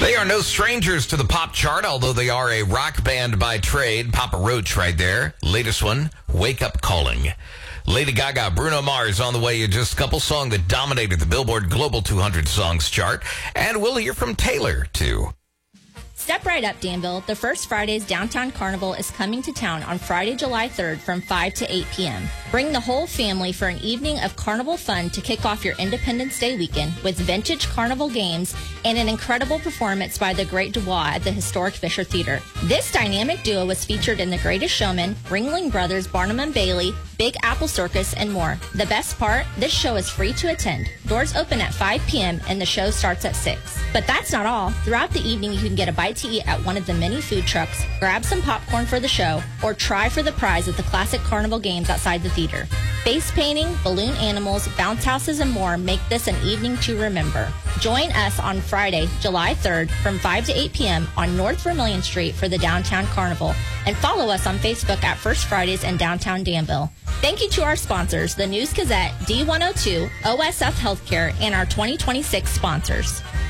They are no strangers to the pop chart, although they are a rock band by trade. Papa Roach right there. Latest one, Wake Up Calling. Lady Gaga, Bruno Mars on the way in just a couple songs that dominated the Billboard Global 200 Songs chart. And we'll hear from Taylor, too. Step right up, Danville. The First Fridays Downtown Carnival is coming to town on Friday, July 3rd from 5 to 8 p.m. Bring the whole family for an evening of carnival fun to kick off your Independence Day weekend with vintage carnival games and an incredible performance by the Great Dubois at the historic Fisher Theater. This dynamic duo was featured in The Greatest Showman, Ringling Brothers, Barnum and Bailey, Big Apple Circus, and more. The best part, this show is free to attend. Doors open at 5 p.m. and the show starts at 6. But that's not all. Throughout the evening, you can get a bite to eat at one of the many food trucks, grab some popcorn for the show, or try for the prize at the classic carnival games outside the theater. Face painting, balloon animals, bounce houses, and more make this an evening to remember. Join us on Friday, July 3rd from 5 to 8 p.m. on North Vermilion Street for the Downtown Carnival, and follow us on Facebook at First Fridays in downtown Danville. Thank you to our sponsors, the News Gazette, D102, OSF Healthcare, and our 2026 sponsors.